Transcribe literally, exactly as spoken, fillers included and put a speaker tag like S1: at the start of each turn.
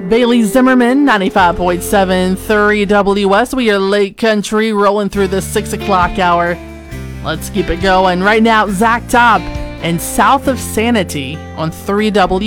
S1: Bailey Zimmerman, ninety-five point seven three W S. We are Lake Country, rolling through the six o'clock hour. Let's keep it going. Right now, Zach Top and South of Sanity on three W.